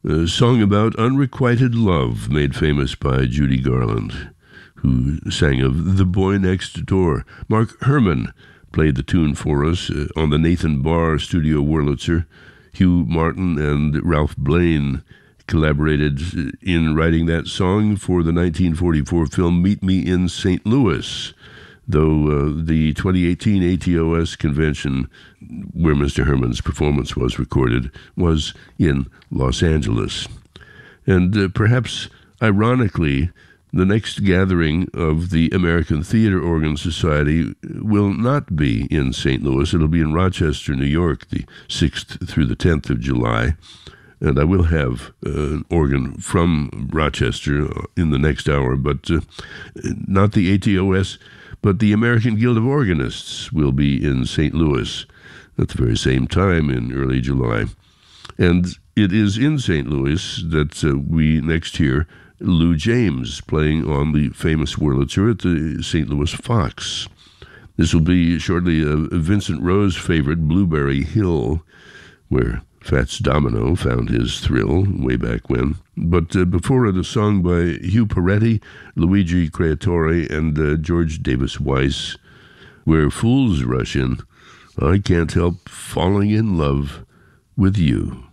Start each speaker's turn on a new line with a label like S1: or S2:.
S1: a song about unrequited love made famous by Judy Garland, who sang of The Boy Next Door. Mark Herman played the tune for us on the Nathan Barr Studio Wurlitzer. Hugh Martin and Ralph Blaine collaborated in writing that song for the 1944 film Meet Me in St. Louis, though the 2018 ATOS convention, where Mr. Herman's performance was recorded, was in Los Angeles. And perhaps ironically, the next gathering of the American Theater Organ Society will not be in St. Louis. It'll be in Rochester, New York, the 6th through the 10th of July. And I will have an organ from Rochester in the next hour, but not the ATOS, but the American Guild of Organists will be in St. Louis at the very same time in early July. And it is in St. Louis that we next hear Lou James playing on the famous Wurlitzer at the St. Louis Fox. This will be shortly a Vincent Rose favorite, Blueberry Hill, where Fats Domino found his thrill way back when. But before it, a song by Hugh Peretti, Luigi Creatore, and George Davis Weiss, Where Fools Rush In, I Can't Help Falling in Love with You.